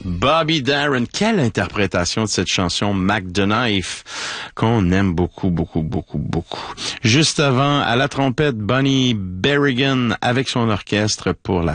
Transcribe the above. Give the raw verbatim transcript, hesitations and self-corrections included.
Bobby Darin. Quelle interprétation de cette chanson Mac the Knife qu'on aime beaucoup, beaucoup, beaucoup, beaucoup. Juste avant, à la trompette, Bonnie Berrigan avec son orchestre pour la